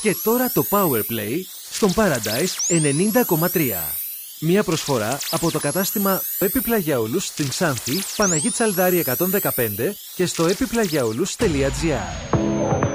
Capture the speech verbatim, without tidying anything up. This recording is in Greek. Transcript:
Και τώρα το Powerplay στον Paradise ενενήντα κόμμα τρία. Μία προσφορά από το κατάστημα Έπιπλα για όλους στην Ξάνθη, Παναγή Τσαλδάρη εκατόν δεκαπέντε και στο έπιπλα για όλους τελεία τζι άρ.